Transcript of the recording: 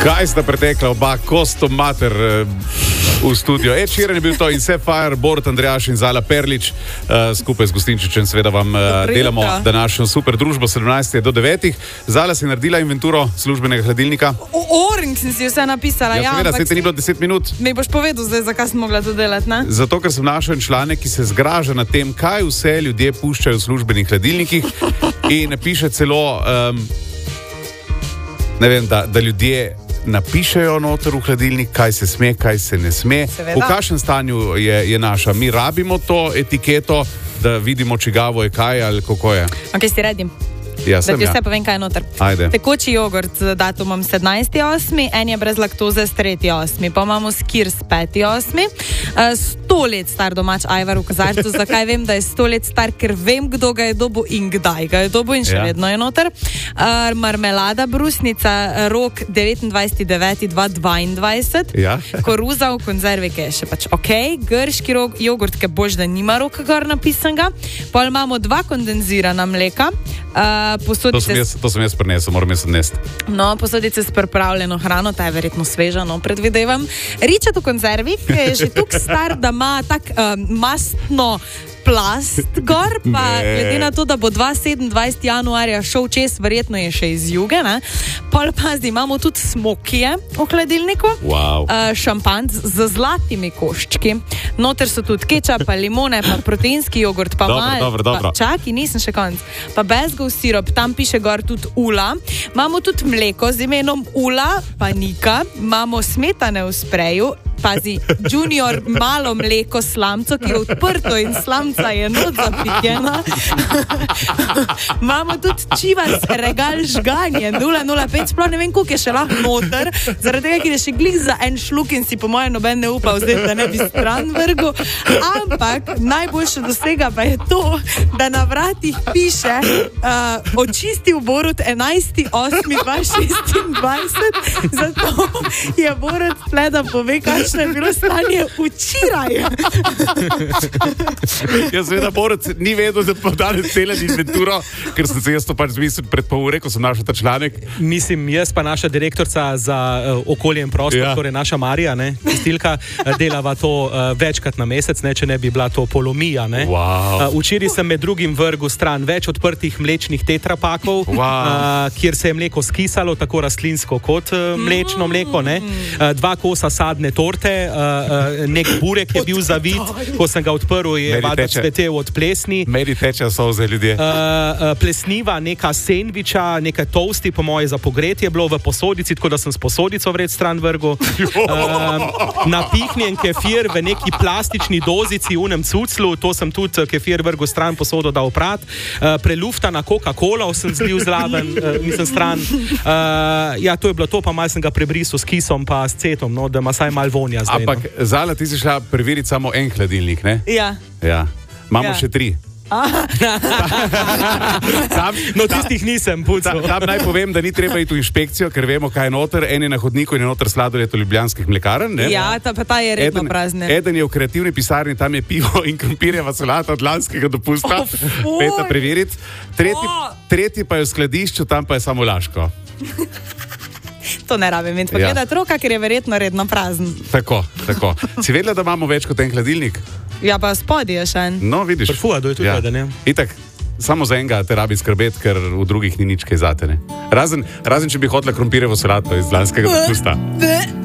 Kaj sta pretekla oba kostom mater v studio? Ed Sheeran je bil to in Sapphire, Borut Andrejaš in Zala Perlič. Skupaj z Gostinčičem seveda vam delamo današnjo super družbo 17. do 9. Zala si naredila inventuro službenega hladilnika? Oring sem si vse napisala. Ja, seveda, se te ni bilo 10 minut. Mi boš povedal zdaj, zakaj sem mogla to delati, ne? Zato, ker sem našel en članek, ki se zgraža nad tem, kaj vse ljudje puščajo v službenih hladilnikih in piše celo, ne vem, da ljudje napišejo noter v hladilnik, kaj se sme, kaj se ne sme. Seveda. V kakšnem stanju je naša? Mi rabimo to etiketo, da vidimo, čigavo je kaj ali kako je. Ok, si redim. Ja, da ti vse povem, kaj je noter. Ajde. Tekoči jogurt z datumom 17.8., en je brez laktoze s 3.8., pa imamo skir s 5.8., 100 let star domač ajvar v kozarcu. Zakaj vem, da je 100 let star? Ker vem, kdo ga je dobil in kdaj ga je dobil in še vedno je noter. Marmelada brusnica, rok 29.9.2022. Ja. Koruza v konzervi, ki je še pač ok. Grški jogurt, ki bož, da nima roka gor napisanega. Pol imamo 2 kondenzirana mleka. To sem jaz prinesel, moram jaz odnesti. No, posodice s pripravljeno hrano, ta je verjetno sveža, no, predvidevam. Ričet v konzervi, ki je že tukaj star, da ima tak mastno plast gor, pa glede na to, da bo 27. januarja šel čez, verjetno je še iz juge, ne? Pol pazi, imamo tudi smokije v hladilniku, wow. Šampanc z zlatimi koščki, noter so tudi kečap, pa limone, pa proteinski jogurt, pa dobro. Čaki, nisem še konc, pa bezgov sirop, tam piše gor tudi ula, imamo tudi mleko z imenom Ula, pa Nika, imamo smetane v spreju, pazi, junior malo mleko slamco, ki je odprto in slamca je not zapikjena. Imamo tudi čivas regal žganje 005, sploh ne vem, koliko je še lahko noter, zaradi tega, ker je še glih za en šluk in si po mojem noben ne upal zdaj, da ne bi stran vrgu. Ampak najboljše do vsega pa je to, da na vratih piše očistil Borut 11.8.2026, zato je Borut pleda pove, kakšno je bilo stanje včeraj. Jaz seveda, Borut, ni vedel, da pa danes delati inventuro, ker sem se jaz to pač zmislil pred pol ure, ko sem našel ta članek. Mislim, jaz pa naša direktorca za okolje in prostor, torej naša Marija, ne, Kistilka, delava to večkrat na mesec, ne, če ne bi bila to polomija, ne. Wow. Včeraj sem med drugim vrgel stran več odprtih mlečnih tetrapakov, kjer se je mleko skisalo, tako rastlinsko kot mlečno mleko, ne. 2 kosa sadne torte, nek burek je bil zavit, ko sem ga odprl, je vada cvetel od plesni. Meri teče solze, ljudje. Plesniva, neka sendviča, nekaj toasti, po moje za pogretje bilo v posodici, tako da sem s posodico vred stran vrgel. Napihnjen kefir v neki plastični dozici, unem cuclu, to sem tudi kefir vrgel stran, posodo dal prat. Preluftana Coca-Cola sem zlil zraven, mislim stran. Ja, to je bilo to, pa malo sem ga prebrisal s kisom pa s cetom, no, da ima saj malo vonja zdaj. Ampak, no. Zala, ti si šla preveriti samo en hladilnik, ne? Ja. Imamo še 3. No, tistih nisem pucal. Tam naj povem, da ni treba iti v inšpekcijo, ker vemo, kaj je noter. En je na hodniku in je noter sladoled v Ljubljanskih mlekarn. Ne? Ja, pa ta je redno prazne. Eden je v kreativni pisarni, tam je pivo in krompirjeva solata od lanskega dopusta. Peta preveriti. Tretji pa je v skladišču, tam pa je samo Laško. To ne rabim imeti. Pogledati roka, ker je verjetno redno prazen. Tako. Si vedela, da imamo več kot en hladilnik? Ja, pa spodaj je še en. No, vidiš. Prfuja, doj tudi vedem, ja. Itak, samo za enega te rabi skrbeti, ker v drugih ni nič kaj zate, ne. Razen, če bi hotela krompirjevo solato iz lanskega dopusta.